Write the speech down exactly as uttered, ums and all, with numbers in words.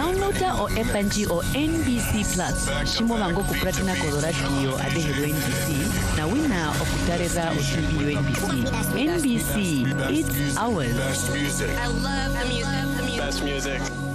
downloada o app nji o N B C Plus shimo vango kupratana ko radio adehero N B C na wina okutareza otivi N B C. N B C, it's ours. Best music. I love the music. Best music.